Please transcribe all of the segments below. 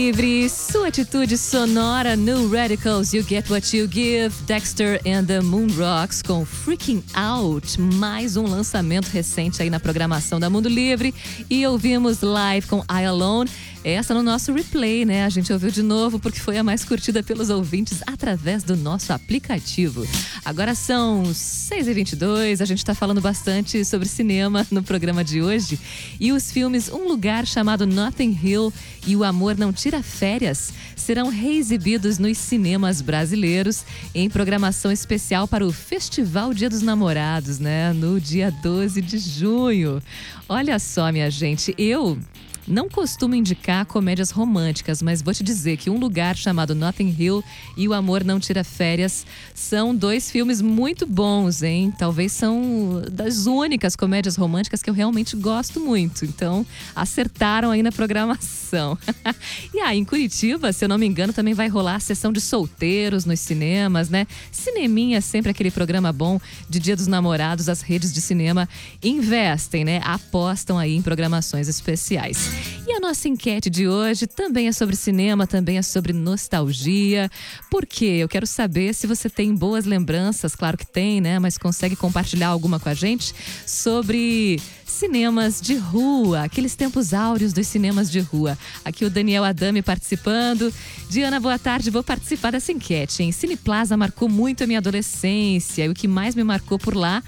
Livre, sua atitude sonora no Radicals, You Get What You Give, Dexter and the Moon Rocks com Freaking Out, mais um lançamento recente aí na programação da Mundo Livre, e ouvimos live com I Alone, essa no nosso replay, né? A gente ouviu de novo porque foi a mais curtida pelos ouvintes através do nosso aplicativo. Agora são 6h22, a gente tá falando bastante sobre cinema no programa de hoje, e os filmes Um Lugar Chamado Notting Hill e O Amor Não Tira Férias serão reexibidos nos cinemas brasileiros em programação especial para o Festival Dia dos Namorados, né? No dia 12 de junho. Olha só, minha gente, eu não costumo indicar comédias românticas, mas vou te dizer que Um Lugar Chamado Notting Hill e O Amor Não Tira Férias são dois filmes muito bons, hein? Talvez são das únicas comédias românticas que eu realmente gosto muito. Então, acertaram aí na programação. E aí, em Curitiba, se eu não me engano, também vai rolar a sessão de solteiros nos cinemas, né? Cineminha é sempre aquele programa bom de Dia dos Namorados. As redes de cinema investem, né? Apostam aí em programações especiais. E a nossa enquete de hoje também é sobre cinema, também é sobre nostalgia, porque eu quero saber se você tem boas lembranças, claro que tem, né? Mas consegue compartilhar alguma com a gente sobre cinemas de rua, aqueles tempos áureos dos cinemas de rua. Aqui o Daniel Adame participando. Diana, boa tarde, vou participar dessa enquete, hein? Cine Plaza marcou muito a minha adolescência, e o que mais me marcou por lá,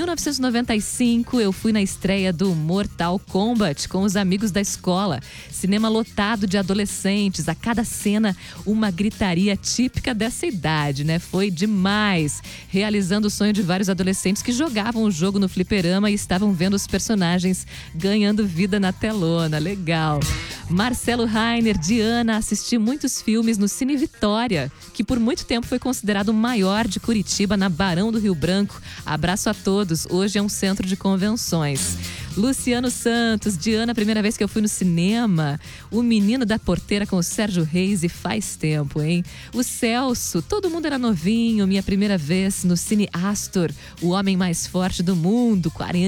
1995, eu fui na estreia do Mortal Kombat com os amigos da escola. Cinema lotado de adolescentes, a cada cena uma gritaria típica dessa idade, né? Foi demais, realizando o sonho de vários adolescentes que jogavam o jogo no fliperama e estavam vendo os personagens ganhando vida na telona. Legal. Marcelo Rainer, Diana, assisti muitos filmes no Cine Vitória, que por muito tempo foi considerado o maior de Curitiba, na Barão do Rio Branco. Abraço a todos, hoje é um centro de convenções. Luciano Santos, Diana, primeira vez que eu fui no cinema, O Menino da Porteira com o Sérgio Reis, e faz tempo, hein? O Celso, todo mundo era novinho, minha primeira vez no Cine Astor, O Homem Mais Forte do Mundo,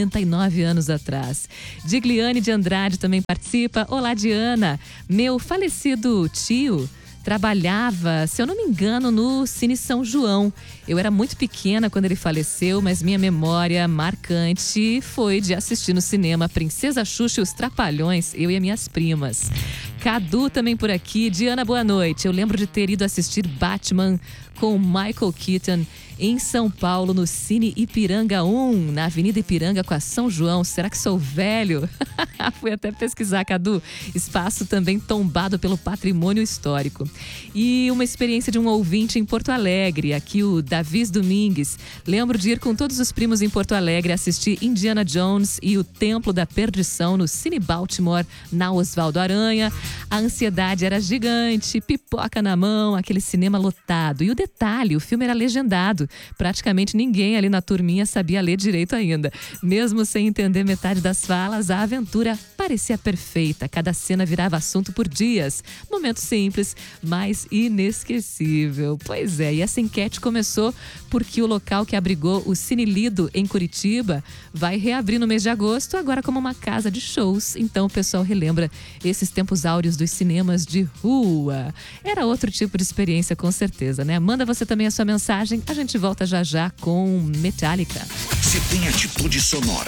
49 anos atrás. Digliane de Andrade também participa. Olá, Diana, meu falecido tio trabalhava, se eu não me engano, no Cine São João. Eu era muito pequena quando ele faleceu, mas minha memória marcante foi de assistir no cinema Princesa Xuxa e os Trapalhões, eu e as minhas primas. Cadu também por aqui. Diana, boa noite. Eu lembro de ter ido assistir Batman com Michael Keaton em São Paulo, no Cine Ipiranga 1, na Avenida Ipiranga com a São João. Será que sou velho? Fui até pesquisar, Cadu. Espaço também tombado pelo patrimônio histórico. E uma experiência de um ouvinte em Porto Alegre, aqui o Davis Domingues. Lembro de ir com todos os primos em Porto Alegre assistir Indiana Jones e o Templo da Perdição no Cine Baltimore, na Osvaldo Aranha. A ansiedade era gigante, pipoca na mão, aquele cinema lotado. E o detalhe, o filme era legendado. Praticamente ninguém ali na turminha sabia ler direito ainda. Mesmo sem entender metade das falas, a aventura parecia perfeita. Cada cena virava assunto por dias. Momento simples, mas inesquecível. Pois é, e essa enquete começou porque o local que abrigou o Cine Lido em Curitiba vai reabrir no mês de agosto, agora como uma casa de shows. Então o pessoal relembra esses tempos áureos dos cinemas de rua. Era outro tipo de experiência, com certeza, né? Manda você também a sua mensagem, a gente volta já já com Metallica. Se tem atitude sonora.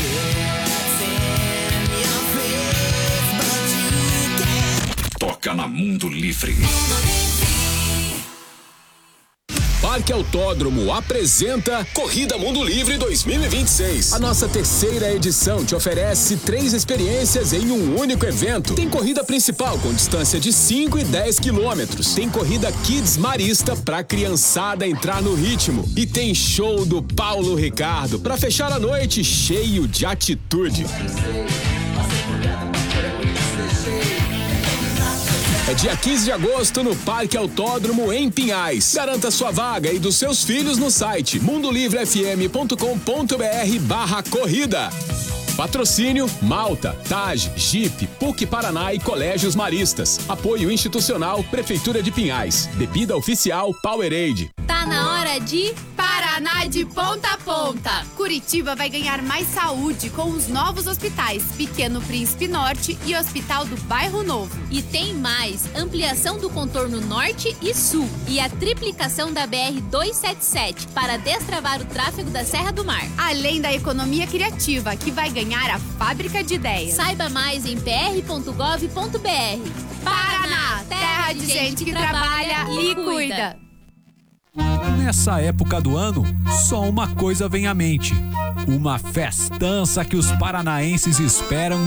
Toca na Mundo Livre. Parque Autódromo apresenta Corrida Mundo Livre 2026. A nossa terceira edição te oferece 3 experiências em um único evento. Tem corrida principal com distância de 5 e 10 quilômetros. Tem corrida Kids Marista pra criançada entrar no ritmo. E tem show do Paulo Ricardo pra fechar a noite cheio de atitude. É dia 15 de agosto no Parque Autódromo em Pinhais. Garanta sua vaga e dos seus filhos no site mundolivrefm.com.br/corrida. Patrocínio Malta, TAG, Jeep, PUC Paraná e Colégios Maristas. Apoio institucional Prefeitura de Pinhais. Bebida oficial Powerade. Tá na hora de parar Paraná de ponta a ponta. Curitiba vai ganhar mais saúde com os novos hospitais Pequeno Príncipe Norte e Hospital do Bairro Novo. E tem mais, ampliação do contorno norte e sul e a triplicação da BR-277 para destravar o tráfego da Serra do Mar. Além da economia criativa, que vai ganhar a Fábrica de Ideias. Saiba mais em pr.gov.br. Paraná, terra de gente que trabalha e cuida. Nessa época do ano, só uma coisa vem à mente: uma festança que os paranaenses esperam